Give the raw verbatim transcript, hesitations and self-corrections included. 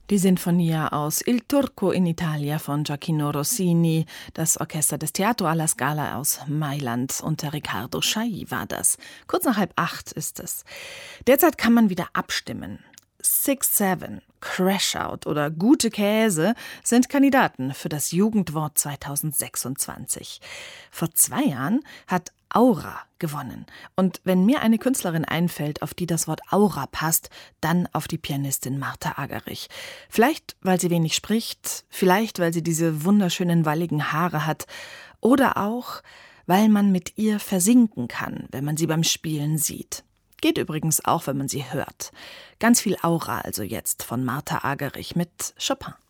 Die Sinfonia aus Il Turco in Italia von Gioacchino Rossini, das Orchester des Teatro alla Scala aus Mailand unter Riccardo Chailly war das. Kurz nach halb acht ist es. Derzeit kann man wieder abstimmen. Six Seven, Crash Out oder Gute Käse sind Kandidaten für das Jugendwort zweitausendsechsundzwanzig. Vor zwei Jahren hat Aura gewonnen. Und wenn mir eine Künstlerin einfällt, auf die das Wort Aura passt, dann auf die Pianistin Martha Argerich. Vielleicht, weil sie wenig spricht, vielleicht, weil sie diese wunderschönen walligen Haare hat oder auch, weil man mit ihr versinken kann, wenn man sie beim Spielen sieht. Geht übrigens auch, wenn man sie hört. Ganz viel Aura also jetzt von Martha Argerich mit Chopin.